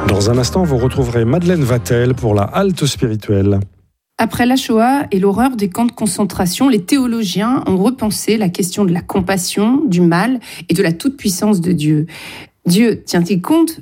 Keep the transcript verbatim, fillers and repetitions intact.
Dans un instant, vous retrouverez Madeleine Vatel pour la halte spirituelle. Après la Shoah et l'horreur des camps de concentration, les théologiens ont repensé la question de la compassion, du mal et de la toute-puissance de Dieu. Dieu tient-il compte